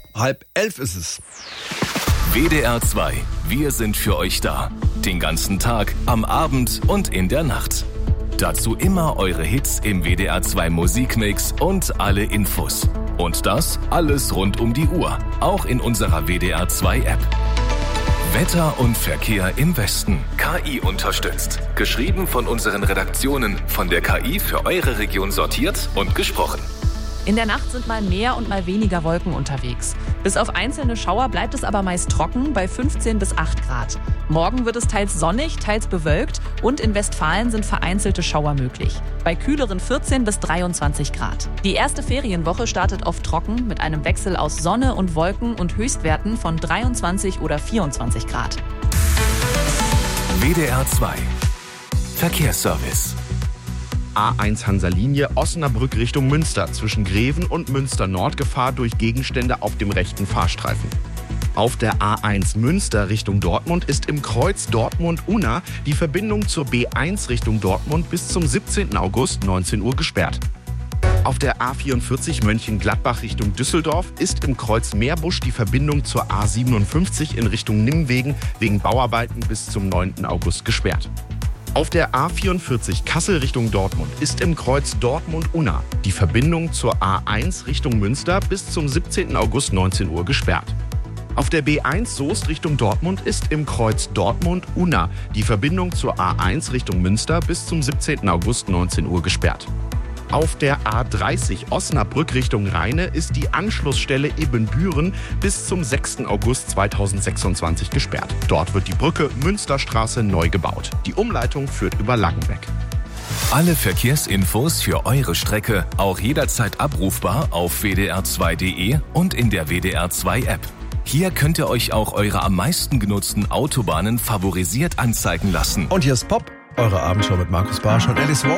10:30 ist es. WDR 2. Wir sind für euch da. Den ganzen Tag, am Abend und in der Nacht. Dazu immer eure Hits im WDR 2 Musikmix und alle Infos. Und das alles rund um die Uhr. Auch in unserer WDR 2 App. Wetter und Verkehr im Westen. KI unterstützt. Geschrieben von unseren Redaktionen. Von der KI für eure Region sortiert und gesprochen. In der Nacht sind mal mehr und mal weniger Wolken unterwegs. Bis auf einzelne Schauer bleibt es aber meist trocken bei 15 bis 8 Grad. Morgen wird es teils sonnig, teils bewölkt und in Westfalen sind vereinzelte Schauer möglich. Bei kühleren 14 bis 23 Grad. Die erste Ferienwoche startet oft trocken mit einem Wechsel aus Sonne und Wolken und Höchstwerten von 23 oder 24 Grad. WDR 2 Verkehrsservice. A1 Hansa-Linie Osnabrück Richtung Münster. Zwischen Greven und Münster Nord Gefahr durch Gegenstände auf dem rechten Fahrstreifen. Auf der A1 Münster Richtung Dortmund ist im Kreuz Dortmund-Unna die Verbindung zur B1 Richtung Dortmund bis zum 17. August 19 Uhr gesperrt. Auf der A44 Mönchengladbach Richtung Düsseldorf ist im Kreuz Meerbusch die Verbindung zur A57 in Richtung Nimwegen wegen Bauarbeiten bis zum 9. August gesperrt. Auf der A44 Kassel Richtung Dortmund ist im Kreuz Dortmund-Unna die Verbindung zur A1 Richtung Münster bis zum 17. August 19 Uhr gesperrt. Auf der B1 Soest Richtung Dortmund ist im Kreuz Dortmund-Unna die Verbindung zur A1 Richtung Münster bis zum 17. August 19 Uhr gesperrt. Auf der A30 Osnabrück Richtung Rheine ist die Anschlussstelle Ebenbüren bis zum 6. August 2026 gesperrt. Dort wird die Brücke Münsterstraße neu gebaut. Die Umleitung führt über Langenbeck. Alle Verkehrsinfos für eure Strecke auch jederzeit abrufbar auf wdr2.de und in der WDR 2 App. Hier könnt ihr euch auch eure am meisten genutzten Autobahnen favorisiert anzeigen lassen. Und hier ist Pop, eure Abendshow mit Markus Barsch und Alice Ward.